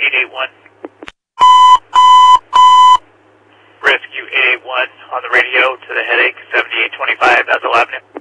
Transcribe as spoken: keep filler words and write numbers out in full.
eight eight one. Rescue eight eight one on the radio to the headache, seventy-eight twenty-five, Basil Avenue.